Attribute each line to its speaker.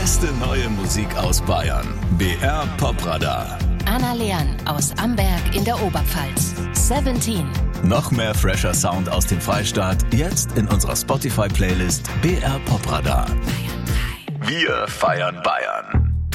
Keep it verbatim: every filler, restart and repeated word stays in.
Speaker 1: beste neue Musik aus Bayern. B R Popradar.
Speaker 2: Anna Leon aus Amberg in der Oberpfalz. Seventeen.
Speaker 1: Noch mehr fresher Sound aus dem Freistaat, jetzt in unserer Spotify-Playlist B R Popradar.
Speaker 2: Bayern drei.
Speaker 1: Wir feiern Bayern.